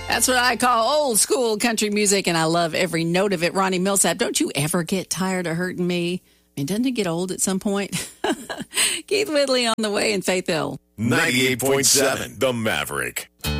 That's what I call old school country music, and I love every note of it. Ronnie Millsap, don't you ever get tired of hurting me? I mean, doesn't it get old at some point? Keith Whitley on the way in Faith Hill. 98.7 The Maverick.